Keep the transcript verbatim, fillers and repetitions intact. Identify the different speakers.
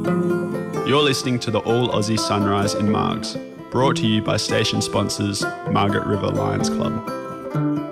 Speaker 1: You're listening to the All Aussie Sunrise in Margs, brought to you by station sponsors Margaret River Lions Club.